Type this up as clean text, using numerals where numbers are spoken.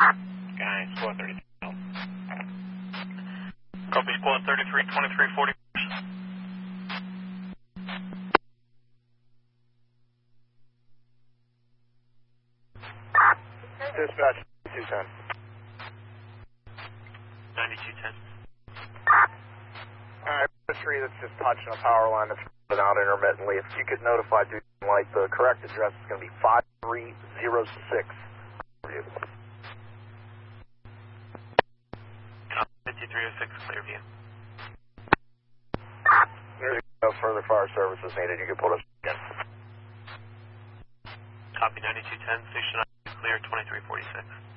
Guy, squad 33. Copy squad 33, 2340. Dispatch 210. 9210. Alright, the tree that's just touching a power line that's running out intermittently. If you could notify Duke Light, the correct address is going to be 5306. Review. 5306, clear view. There's no further fire services needed. You can put us in. Copy 9210, station clear 2346.